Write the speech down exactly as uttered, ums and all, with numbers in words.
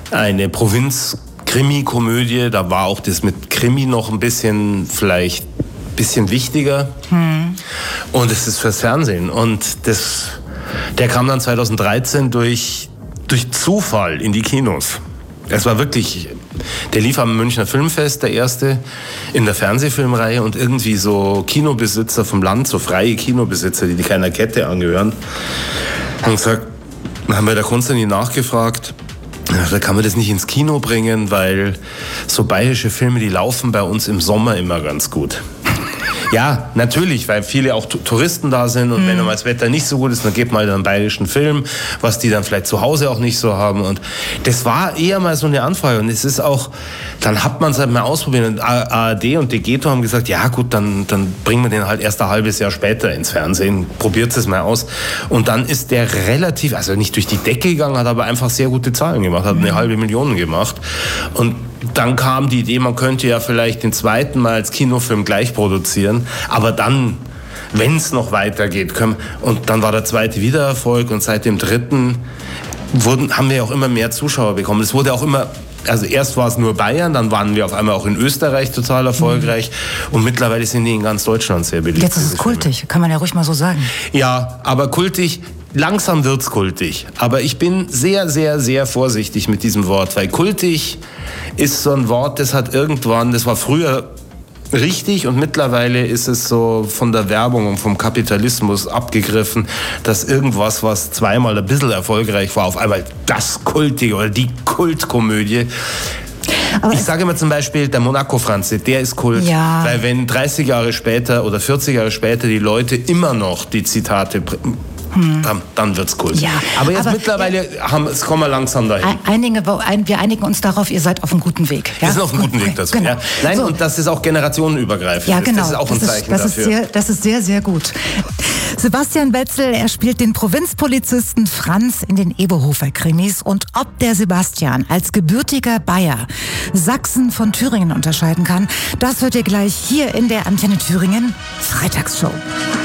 eine Provinz-Krimi-Komödie. Da war auch das mit Krimi noch ein bisschen, vielleicht ein bisschen wichtiger. Hm. Und es ist fürs Fernsehen. Und das, der kam dann zweitausenddreizehn durch, durch Zufall in die Kinos. Es war wirklich, der lief am Münchner Filmfest, der erste, in der Fernsehfilmreihe, und irgendwie so Kinobesitzer vom Land, so freie Kinobesitzer, die keiner Kette angehören, haben gesagt, haben wir der Konstantin nachgefragt, da kann man das nicht ins Kino bringen, weil so bayerische Filme, die laufen bei uns im Sommer immer ganz gut. Ja, natürlich, weil viele auch Touristen da sind und mhm. wenn mal das Wetter nicht so gut ist, dann geht mal einen bayerischen Film, was die dann vielleicht zu Hause auch nicht so haben, und das war eher mal so eine Anfrage, und es ist auch, dann hat man es halt mal ausprobiert, und A R D und Degeto haben gesagt, ja gut, dann, dann bringen wir den halt erst ein halbes Jahr später ins Fernsehen, probiert es mal aus, und dann ist der relativ, also nicht durch die Decke gegangen, hat aber einfach sehr gute Zahlen gemacht, hat eine mhm. halbe Million gemacht, und dann kam die Idee, man könnte ja vielleicht den zweiten Mal als Kinofilm gleich produzieren, aber dann, wenn es noch weitergeht, können, und dann war der zweite wieder Erfolg, und seit dem dritten wurden, haben wir auch immer mehr Zuschauer bekommen. Es wurde auch immer, also erst war es nur Bayern, dann waren wir auf einmal auch in Österreich total erfolgreich, mhm. und mittlerweile sind die in ganz Deutschland sehr beliebt. Jetzt ist es kultig, kann man ja ruhig mal so sagen. Ja, aber kultig, langsam wird's kultig. Aber ich bin sehr, sehr, sehr vorsichtig mit diesem Wort, weil kultig ist so ein Wort, das hat irgendwann, das war früher richtig, und mittlerweile ist es so von der Werbung und vom Kapitalismus abgegriffen, dass irgendwas, was zweimal ein bisschen erfolgreich war, auf einmal das Kultige oder die Kultkomödie. Aber ich sage immer zum Beispiel, der Monaco-Franze, der ist Kult, ja. weil wenn dreißig Jahre später oder vierzig Jahre später die Leute immer noch die Zitate Hm. Dann, dann wird's Kult. Ja, aber jetzt aber, mittlerweile ja, haben, es kommen wir langsam dahin. Einige, wir einigen uns darauf, ihr seid auf einem guten Weg. Ja? Wir sind auf einem guten Weg dazu. Genau. Ja. Nein, so. Und das ist auch generationenübergreifend. Ja, genau. Das ist auch ein das Zeichen ist, das dafür. Ist sehr, das ist sehr, sehr gut. Sebastian Betzel, er spielt den Provinzpolizisten Franz in den Eberhofer-Krimis. Und ob der Sebastian als gebürtiger Bayer Sachsen von Thüringen unterscheiden kann, das hört ihr gleich hier in der Antenne Thüringen Freitagsshow.